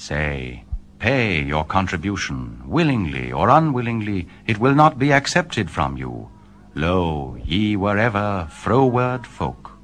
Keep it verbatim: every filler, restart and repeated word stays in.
Say, pay your contribution, willingly or unwillingly, it will not be accepted from you. Lo, ye were ever froward folk.